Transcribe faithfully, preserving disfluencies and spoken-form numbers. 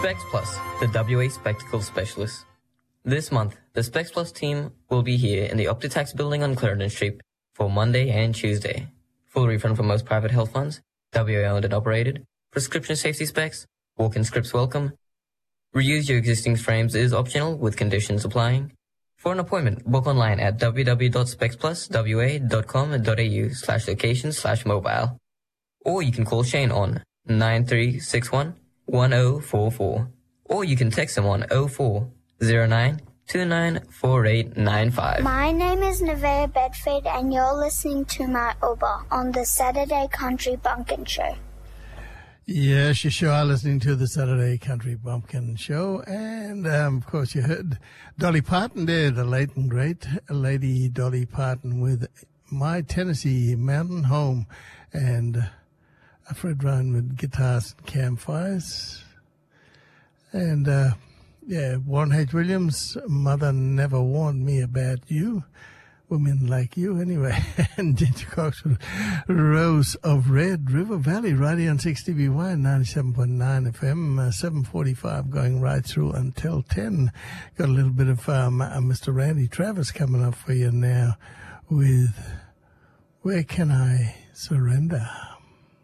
Specs Plus, the W A Spectacle Specialist. This month, the Specs Plus team will be here in the Optitax building on Clarendon Street for Monday and Tuesday. Full refund for most private health funds, W A owned and operated, prescription safety specs, walk-in scripts welcome. Reuse your existing frames is optional with conditions applying. For an appointment, book online at www.specspluswa.com.au slash location slash mobile. Or you can call Shane on nine three six one, one zero four four. Or you can text him on oh four oh nine, two nine four eight nine five. My name is Nevaeh Bedford, and you're listening to my Uber on the Saturday Country Bumpkin Show. Yes, you sure are listening to the Saturday Country Bumpkin Show. And, um, of course, you heard Dolly Parton there, the late and great Lady Dolly Parton with My Tennessee Mountain Home. And uh, Fred Ryan with Guitars and Campfires. And, uh, yeah, Warren H. Williams, Mother Never Warned Me About You. Women Like You, anyway. And Ginger Cox with Rose of Red, River Valley, right here on six D B Y, ninety-seven point nine F M, uh, seven forty-five, going right through until ten. Got a little bit of um, uh, Mister Randy Travis coming up for you now with Where Can I Surrender?